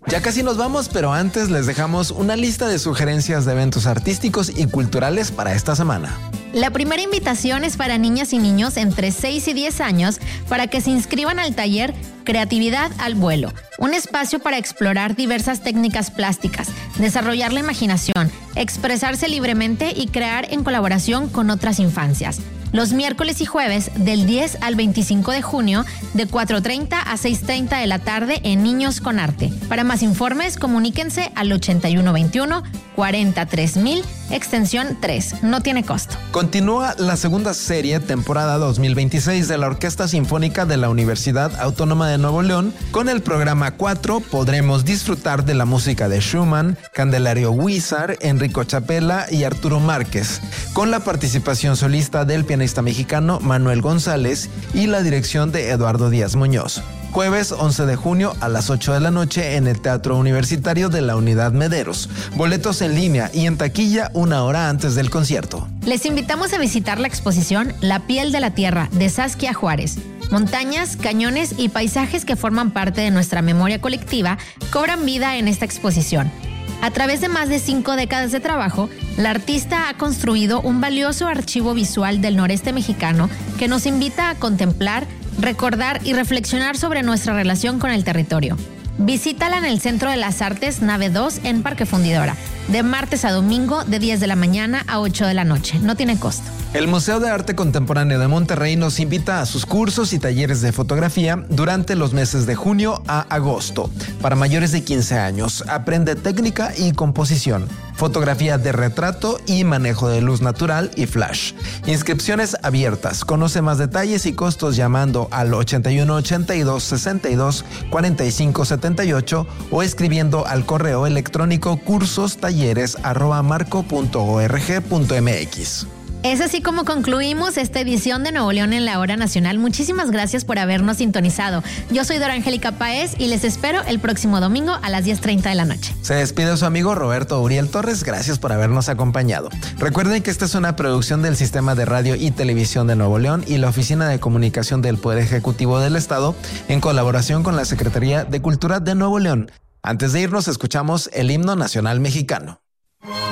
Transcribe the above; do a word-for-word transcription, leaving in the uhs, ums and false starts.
Ya casi nos vamos, pero antes les dejamos una lista de sugerencias de eventos artísticos y culturales para esta semana. La primera invitación es para niñas y niños entre seis y diez años para que se inscriban al taller Creatividad al Vuelo, un espacio para explorar diversas técnicas plásticas, desarrollar la imaginación, expresarse libremente y crear en colaboración con otras infancias. Los miércoles y jueves del diez al veinticinco de junio de cuatro treinta a seis treinta de la tarde en Niños con Arte. Para más informes, comuníquense al ochenta y uno veintiuno cuarenta y tres mil, extensión tres. No tiene costo. Continúa la segunda serie, temporada dos mil veintiséis, de la Orquesta Sinfónica de la Universidad Autónoma de Nuevo León. Con el programa cuatro podremos disfrutar de la música de Schumann, Candelario Huízar, Enrico Chapela y Arturo Márquez, con la participación solista del pianista mexicano Manuel González y la dirección de Eduardo Díaz Muñoz. Jueves once de junio a las ocho de la noche en el Teatro Universitario de la Unidad Mederos. Boletos en línea y en taquilla una hora antes del concierto. Les invitamos a visitar la exposición La piel de la tierra de Saskia Juárez. Montañas, cañones y paisajes que forman parte de nuestra memoria colectiva cobran vida en esta exposición. A través de más de cinco décadas de trabajo, la artista ha construido un valioso archivo visual del noreste mexicano que nos invita a contemplar, recordar y reflexionar sobre nuestra relación con el territorio. Visítala en el Centro de las Artes, nave dos, en Parque Fundidora, de martes a domingo de diez de la mañana a ocho de la noche. No tiene costo. El Museo de Arte Contemporáneo de Monterrey nos invita a sus cursos y talleres de fotografía durante los meses de junio a agosto. Para mayores de quince años, aprende técnica y composición, fotografía de retrato y manejo de luz natural y flash. Inscripciones abiertas. Conoce más detalles y costos llamando al ochenta y uno ochenta y dos sesenta y dos cuarenta y cinco setenta y ocho o escribiendo al correo electrónico cursostalleres arroba marco punto org punto mx. Es así como concluimos esta edición de Nuevo León en la Hora Nacional. Muchísimas gracias por habernos sintonizado. Yo soy Dora Angélica Páez y les espero el próximo domingo a las diez treinta de la noche. Se despide su amigo Roberto Uriel Torres. Gracias por habernos acompañado. Recuerden que esta es una producción del Sistema de Radio y Televisión de Nuevo León y la Oficina de Comunicación del Poder Ejecutivo del Estado en colaboración con la Secretaría de Cultura de Nuevo León. Antes de irnos, escuchamos el himno nacional mexicano.